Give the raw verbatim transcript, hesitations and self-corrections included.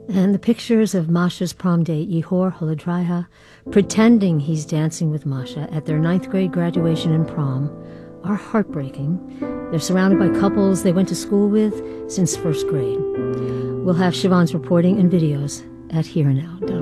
And the pictures of Masha's prom date, Yehor Holodraiha, pretending he's dancing with Masha at their ninth grade graduation and prom, are heartbreaking. They're surrounded by couples they went to school with since first grade. We'll have Siobhan's reporting and videos at here and now dot com.